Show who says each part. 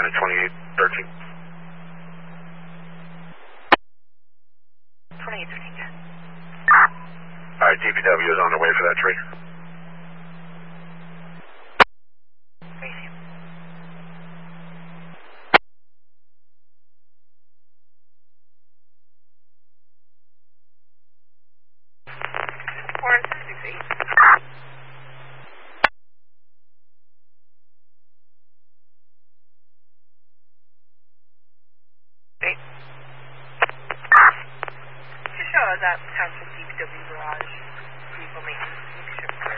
Speaker 1: down at 2813.
Speaker 2: 2813, yeah.
Speaker 1: Alright, DPW is on the way for that tree.
Speaker 2: Thank you. Warren, 668. Great. Just show us that potential DPW garage vehicle maintenance.